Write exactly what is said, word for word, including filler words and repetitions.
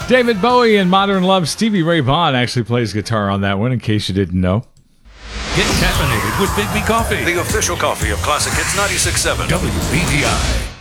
David Bowie in Modern Love. Stevie Ray Vaughan actually plays guitar on that one, in case you didn't know. Get caffeinated with Big B Coffee, the official coffee of Classic Hits ninety-six point seven W B T I.